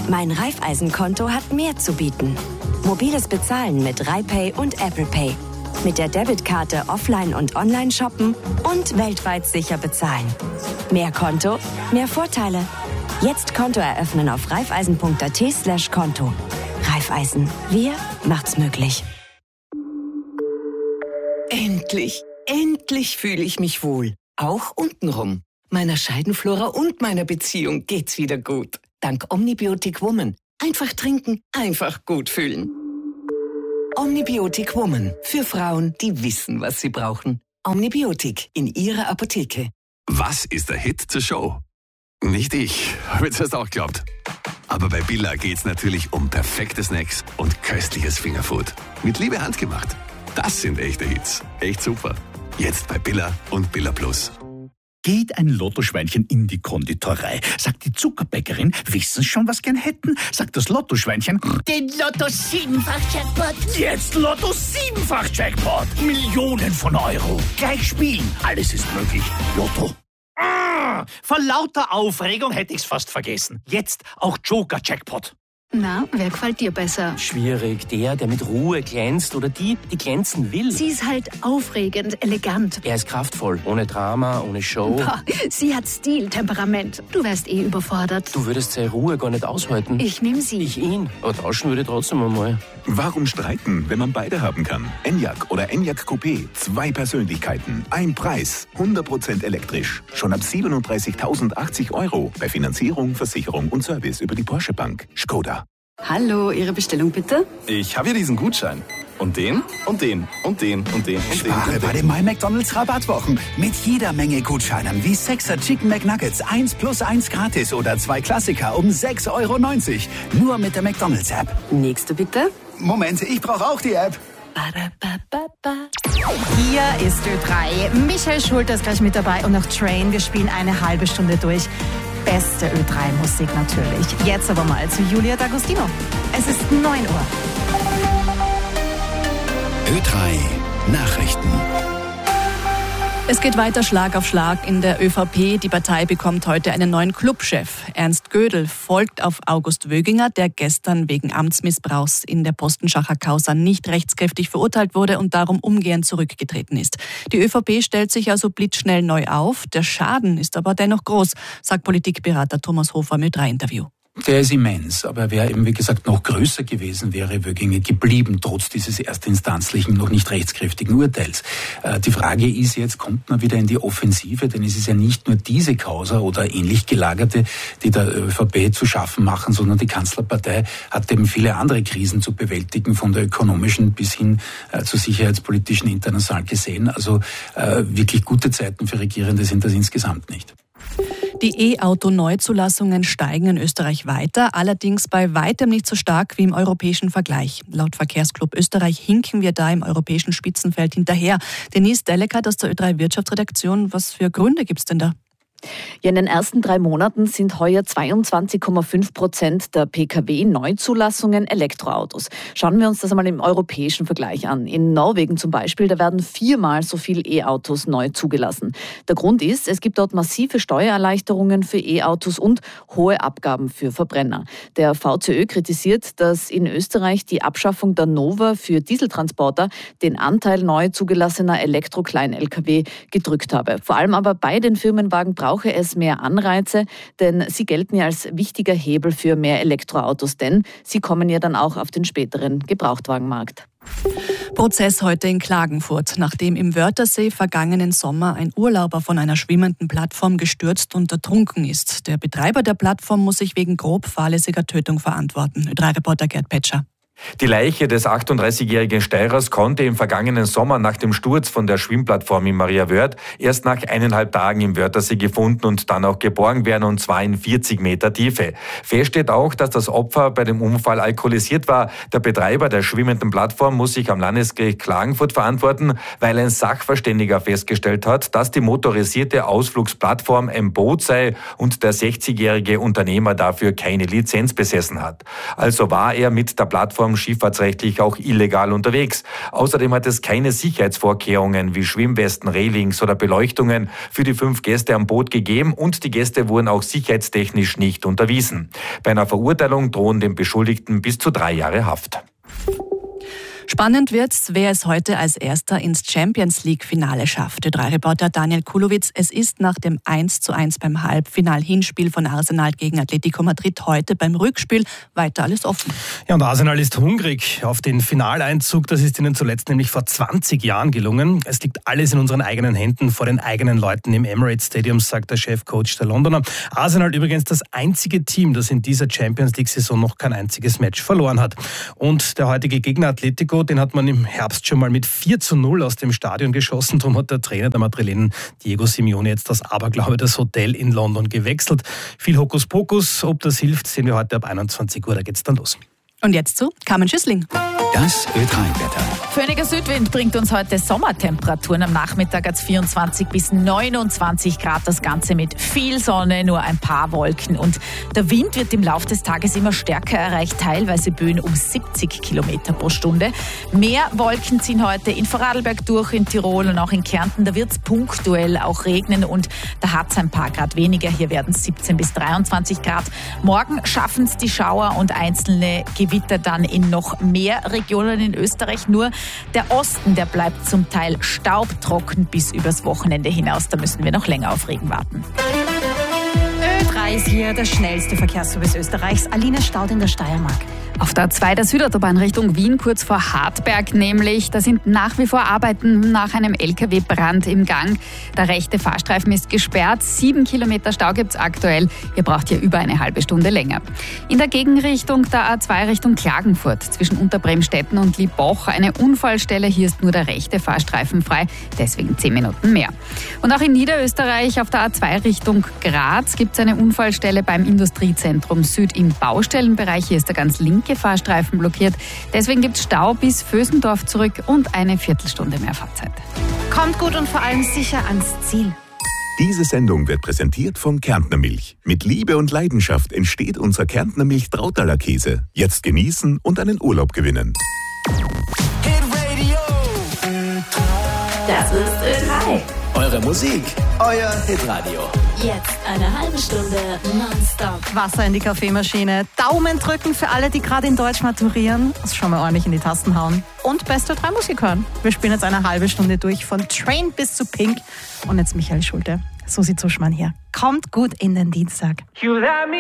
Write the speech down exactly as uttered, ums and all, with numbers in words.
Mein Raiffeisen-Konto hat mehr zu bieten. Mobiles Bezahlen mit RaiPay und Apple Pay. Mit der Debitkarte offline und online shoppen und weltweit sicher bezahlen. Mehr Konto, mehr Vorteile. Jetzt Konto eröffnen auf raiffeisen.at slash Konto. Raiffeisen. Wir macht's möglich. Endlich, endlich fühle ich mich wohl. Auch untenrum. Meiner Scheidenflora und meiner Beziehung geht's wieder gut. Dank Omnibiotic Woman. Einfach trinken, einfach gut fühlen. Omnibiotic Woman. Für Frauen, die wissen, was sie brauchen. Omnibiotic in ihrer Apotheke. Was ist der Hit zur Show? Nicht ich, habe jetzt erst auch geglaubt. Aber bei Billa geht's natürlich um perfekte Snacks und köstliches Fingerfood. Mit Liebe handgemacht. Das sind echte Hits. Echt super. Jetzt bei Billa und Billa Plus. Geht ein Lottoschweinchen in die Konditorei, sagt die Zuckerbäckerin, wissen Sie schon, was gern hätten? Sagt das Lottoschweinchen, den Lotto siebenfach Jackpot. Jetzt Lotto siebenfach Jackpot. Millionen von Euro. Gleich spielen. Alles ist möglich. Lotto. Ah, vor lauter Aufregung hätte ich's fast vergessen. Jetzt auch Joker-Jackpot. Na, wer gefällt dir besser? Schwierig. Der, der mit Ruhe glänzt oder die, die glänzen will. Sie ist halt aufregend, elegant. Er ist kraftvoll, ohne Drama, ohne Show. Boah, sie hat Stil, Temperament. Du wärst eh überfordert. Du würdest seine Ruhe gar nicht aushalten. Ich nehm sie. Ich ihn. Aber tauschen würde ich trotzdem einmal. Warum streiten, wenn man beide haben kann? Enyaq oder Enyaq Coupé. Zwei Persönlichkeiten. Ein Preis. hundert Prozent elektrisch. Schon ab siebenunddreißigtausendachtzig Euro. Bei Finanzierung, Versicherung und Service über die Porsche Bank. Skoda. Hallo, Ihre Bestellung bitte? Ich habe hier diesen Gutschein. Und den, und den, und den, und den, und Spare den. bei den My McDonald's Rabattwochen. Mit jeder Menge Gutscheinen wie Sechser Chicken McNuggets eins plus eins gratis oder zwei Klassiker um sechs Euro neunzig. Nur mit der McDonald's App. Nächste bitte. Moment, ich brauche auch die App. Hier ist Ö drei. Michael Schulter ist gleich mit dabei und noch Train. Wir spielen eine halbe Stunde durch. Beste Ö drei Musik natürlich. Jetzt aber mal zu Julia D'Agostino. Es ist neun Uhr. Ö drei Nachrichten. Es geht weiter Schlag auf Schlag in der ÖVP. Die Partei bekommt heute einen neuen Clubchef. Ernst Gödel folgt auf August Wöginger, der gestern wegen Amtsmissbrauchs in der Postenschacher-Causa nicht rechtskräftig verurteilt wurde und darum umgehend zurückgetreten ist. Die ÖVP stellt sich also blitzschnell neu auf. Der Schaden ist aber dennoch groß, sagt Politikberater Thomas Hofer im Ö drei Interview. Der ist immens, aber er wäre eben, wie gesagt, noch größer gewesen, wäre Wöginger geblieben, trotz dieses erstinstanzlichen, noch nicht rechtskräftigen Urteils. Äh, die Frage ist jetzt, kommt man wieder in die Offensive, denn es ist ja nicht nur diese Causa oder ähnlich gelagerte, die der ÖVP zu schaffen machen, sondern die Kanzlerpartei hat eben viele andere Krisen zu bewältigen, von der ökonomischen bis hin äh, zur sicherheitspolitischen international gesehen. Also äh, wirklich gute Zeiten für Regierende sind das insgesamt nicht. Die E-Auto-Neuzulassungen steigen in Österreich weiter, allerdings bei weitem nicht so stark wie im europäischen Vergleich. Laut Verkehrsclub Österreich hinken wir da im europäischen Spitzenfeld hinterher. Denise Delekat aus der Ö drei Wirtschaftsredaktion, was für Gründe gibt's denn da? Ja, in den ersten drei Monaten sind heuer zweiundzwanzig Komma fünf Prozent der Pkw-Neuzulassungen Elektroautos. Schauen wir uns das einmal im europäischen Vergleich an. In Norwegen zum Beispiel, da werden viermal so viel E-Autos neu zugelassen. Der Grund ist, es gibt dort massive Steuererleichterungen für E-Autos und hohe Abgaben für Verbrenner. Der VZÖ kritisiert, dass in Österreich die Abschaffung der Nova für Dieseltransporter den Anteil neu zugelassener Elektro-Klein-Lkw gedrückt habe. Vor allem aber bei den Firmenwagen brauche es mehr Anreize, denn sie gelten ja als wichtiger Hebel für mehr Elektroautos, denn sie kommen ja dann auch auf den späteren Gebrauchtwagenmarkt. Prozess heute in Klagenfurt, nachdem im Wörthersee vergangenen Sommer ein Urlauber von einer schwimmenden Plattform gestürzt und ertrunken ist. Der Betreiber der Plattform muss sich wegen grob fahrlässiger Tötung verantworten. Ö drei Reporter Gerd Petscher. Die Leiche des achtunddreißigjährigen Steirers konnte im vergangenen Sommer nach dem Sturz von der Schwimmplattform in Mariawörth erst nach eineinhalb Tagen im Wörthersee gefunden und dann auch geborgen werden, und zwar in vierzig Meter Tiefe. Fest steht auch, dass das Opfer bei dem Unfall alkoholisiert war. Der Betreiber der schwimmenden Plattform muss sich am Landesgericht Klagenfurt verantworten, weil ein Sachverständiger festgestellt hat, dass die motorisierte Ausflugsplattform ein Boot sei und der sechzigjährige Unternehmer dafür keine Lizenz besessen hat. Also war er mit der Plattform Plattform schifffahrtsrechtlich auch illegal unterwegs. Außerdem hat es keine Sicherheitsvorkehrungen wie Schwimmwesten, Railings oder Beleuchtungen für die fünf Gäste am Boot gegeben und die Gäste wurden auch sicherheitstechnisch nicht unterwiesen. Bei einer Verurteilung drohen dem Beschuldigten bis zu drei Jahre Haft. Spannend wird's, wer es heute als Erster ins Champions-League-Finale schafft. Ö drei Reporter Daniel Kulowitz, es ist nach dem eins zu eins beim Halbfinal-Hinspiel von Arsenal gegen Atletico Madrid heute beim Rückspiel weiter alles offen. Ja, und Arsenal ist hungrig auf den Finaleinzug. Das ist ihnen zuletzt nämlich vor zwanzig Jahren gelungen. Es liegt alles in unseren eigenen Händen, vor den eigenen Leuten im Emirates Stadium, sagt der Chefcoach der Londoner. Arsenal übrigens das einzige Team, das in dieser Champions-League-Saison noch kein einziges Match verloren hat. Und der heutige Gegner Atletico, den hat man im Herbst schon mal mit vier zu null aus dem Stadion geschossen. Darum hat der Trainer der Madrilenen, Diego Simeone, jetzt das Aberglaube das Hotel in London gewechselt. Viel Hokuspokus. Ob das hilft, sehen wir heute ab einundzwanzig Uhr. Da geht's dann los. Und jetzt zu Carmen Schüssling. Das Ö drei Wetter. Föhniger Südwind bringt uns heute Sommertemperaturen. Am Nachmittag hat es vierundzwanzig bis neunundzwanzig Grad. Das Ganze mit viel Sonne, nur ein paar Wolken. Und der Wind wird im Laufe des Tages immer stärker, erreicht teilweise Böen um siebzig Kilometer pro Stunde. Mehr Wolken ziehen heute in Vorarlberg durch, in Tirol und auch in Kärnten. Da wird es punktuell auch regnen und da hat es ein paar Grad weniger. Hier werden es siebzehn bis dreiundzwanzig Grad. Morgen schaffen es die Schauer und einzelne Gewitter dann in noch mehr Regionen in Österreich. Nur der Osten, der bleibt zum Teil staubtrocken bis übers Wochenende hinaus. Da müssen wir noch länger auf Regen warten. Ö drei ist hier der schnellste Verkehrsservice Österreichs. Aline staut in der Steiermark. Auf der A zwei der Südautobahn Richtung Wien, kurz vor Hartberg nämlich, da sind nach wie vor Arbeiten nach einem L K W-Brand im Gang. Der rechte Fahrstreifen ist gesperrt, sieben Kilometer Stau gibt's aktuell. Ihr braucht hier über eine halbe Stunde länger. In der Gegenrichtung der A zwei Richtung Klagenfurt, zwischen Unterbremstetten und Liebach, eine Unfallstelle. Hier ist nur der rechte Fahrstreifen frei, deswegen zehn Minuten mehr. Und auch in Niederösterreich auf der A zwei Richtung Graz gibt's eine Unfallstelle beim Industriezentrum Süd im Baustellenbereich. Hier ist der ganz linke Fahrstreifen blockiert. Deswegen gibt es Stau bis Vösendorf zurück und eine Viertelstunde mehr Fahrzeit. Kommt gut und vor allem sicher ans Ziel. Diese Sendung wird präsentiert von Kärntner Milch. Mit Liebe und Leidenschaft entsteht unser Kärntner Milch Trautaler Käse. Jetzt genießen und einen Urlaub gewinnen. Das ist Ö drei. Eure Musik, euer Hitradio. Jetzt eine halbe Stunde nonstop. Wasser in die Kaffeemaschine, Daumen drücken für alle, die gerade in Deutsch maturieren. Also schon mal ordentlich in die Tasten hauen. Und beste Ö drei Musik hören. Wir spielen jetzt eine halbe Stunde durch, von Train bis zu Pink. Und jetzt Michael Schulte. Susi Zuschmann hier. Kommt gut in den Dienstag. You let me